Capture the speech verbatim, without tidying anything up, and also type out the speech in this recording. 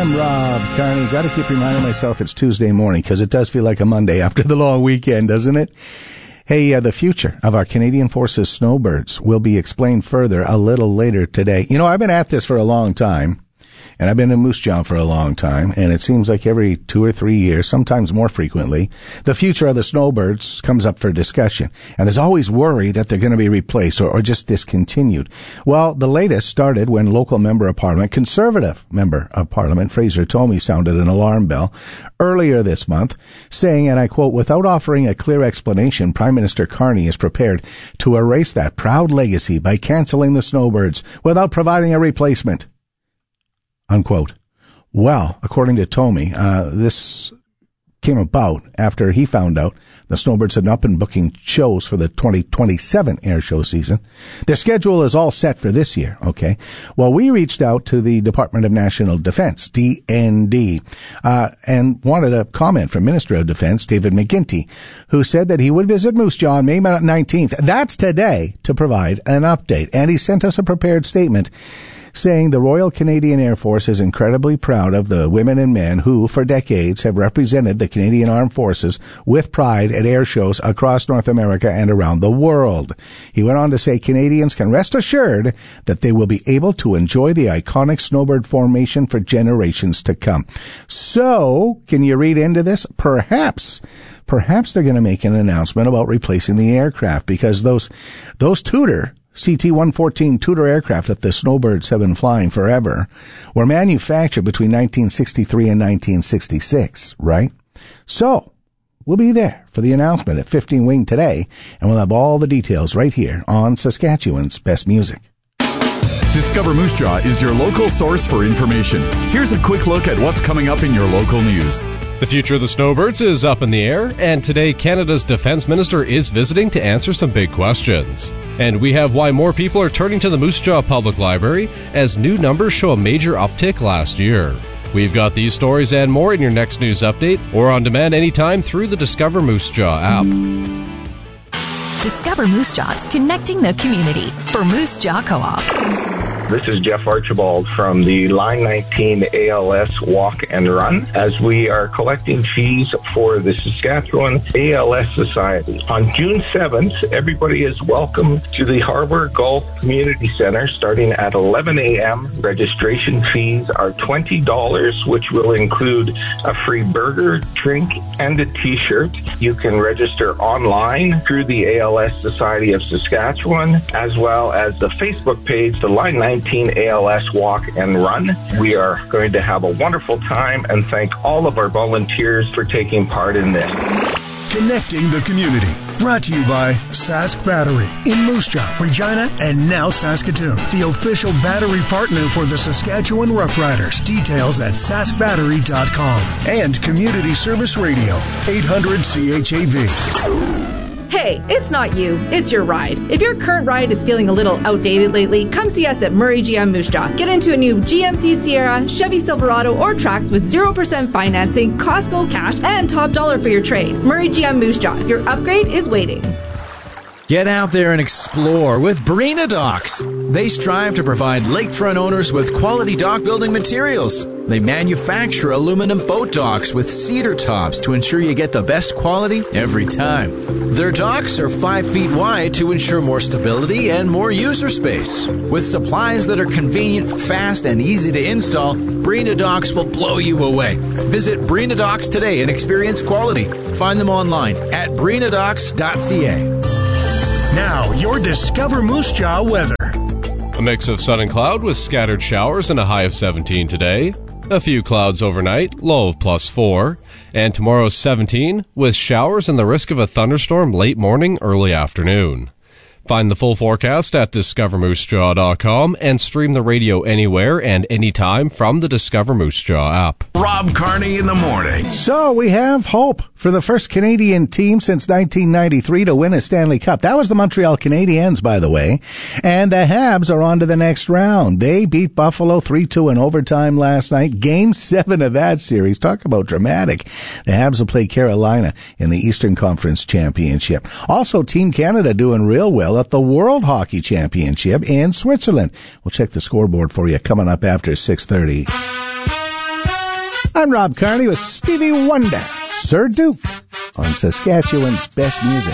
I'm Rob Carney. Got to keep reminding myself it's Tuesday morning because it does feel like a Monday after the long weekend, doesn't it? Hey, uh, the future of our Canadian Forces snowbirds will be explained further a little later today. You know, I've been at this for a long time, and I've been in Moose Jaw for a long time, and it seems like every two or three years, sometimes more frequently, the future of the snowbirds comes up for discussion. And there's always worry that they're going to be replaced or, or just discontinued. Well, the latest started when local member of Parliament, Conservative member of Parliament, Fraser Tomey, sounded an alarm bell earlier this month, saying, and I quote, "Without offering a clear explanation, Prime Minister Carney is prepared to erase that proud legacy by cancelling the snowbirds without providing a replacement." Unquote. Well, according to Tomey, uh, this came about after he found out the snowbirds had not been booking shows for the twenty twenty-seven air show season. Their schedule is all set for this year, okay? Well, we reached out to the Department of National Defense, D N D, uh, and wanted a comment from Minister of Defense, David McGuinty, who said that he would visit Moose Jaw on May nineteenth. That's today, to provide an update. And he sent us a prepared statement saying the Royal Canadian Air Force is incredibly proud of the women and men who, for decades, have represented the Canadian Armed Forces with pride at air shows across North America and around the world. He went on to say Canadians can rest assured that they will be able to enjoy the iconic snowbird formation for generations to come. So, can you read into this? Perhaps, perhaps they're going to make an announcement about replacing the aircraft because those, those Tudor C T one fourteen Tudor aircraft that the snowbirds have been flying forever were manufactured between nineteen sixty-three and nineteen sixty-six, right? So, we'll be there for the announcement at fifteen Wing today, and we'll have all the details right here on Saskatchewan's Best Music. Discover Moose Jaw is your local source for information. Here's a quick look at what's coming up in your local news. The future of the snowbirds is up in the air, and today Canada's Defence Minister is visiting to answer some big questions. And we have why more people are turning to the Moose Jaw Public Library as new numbers show a major uptick last year. We've got these stories and more in your next news update or on demand anytime through the Discover Moose Jaw app. Discover Moose Jaw is connecting the community for Moose Jaw Co-op. This is Jeff Archibald from the Line nineteen A L S Walk and Run as we are collecting fees for the Saskatchewan A L S Society. On June seventh, everybody is welcome to the Harbour Golf Community Center starting at eleven a.m. Registration fees are twenty dollars, which will include a free burger, drink, and a t-shirt. You can register online through the A L S Society of Saskatchewan, as well as the Facebook page, the Line nineteen A L S Walk and Run. We are going to have a wonderful time and thank all of our volunteers for taking part in this. Connecting the community. Brought to you by Sask Battery in Moose Jaw, Regina, and now Saskatoon, the official battery partner for the Saskatchewan Roughriders. Details at sask battery dot com. And Community Service Radio, eight hundred C H A V. Hey, it's not you, it's your ride. If your current ride is feeling a little outdated lately, come see us at Murray G M Moose Jaw. Get into a new G M C Sierra, Chevy Silverado, or Trax with zero percent financing, Costco cash, and top dollar for your trade. Murray G M Moose Jaw, your upgrade is waiting. Get out there and explore with Breena Docks. They strive to provide lakefront owners with quality dock building materials. They manufacture aluminum boat docks with cedar tops to ensure you get the best quality every time. Their docks are five feet wide to ensure more stability and more user space. With supplies that are convenient, fast, and easy to install, Breena Docks will blow you away. Visit Breena Docks today and experience quality. Find them online at breena docks dot c a. Now, your Discover Moose Jaw weather. A mix of sun and cloud with scattered showers and a high of seventeen today. A few clouds overnight, low of plus four. And tomorrow's seventeen with showers and the risk of a thunderstorm late morning, early afternoon. Find the full forecast at discover moose jaw dot com and stream the radio anywhere and anytime from the Discover Moose Jaw app. Rob Carney in the morning. So we have hope for the first Canadian team since nineteen ninety-three to win a Stanley Cup. That was the Montreal Canadiens, by the way. And the Habs are on to the next round. They beat Buffalo three two in overtime last night. Game seven of that series. Talk about dramatic. The Habs will play Carolina in the Eastern Conference Championship. Also, Team Canada doing real well at the World Hockey Championship in Switzerland. We'll check the scoreboard for you coming up after six thirty. I'm Rob Carney with Stevie Wonder, Sir Duke, on Saskatchewan's Best Music.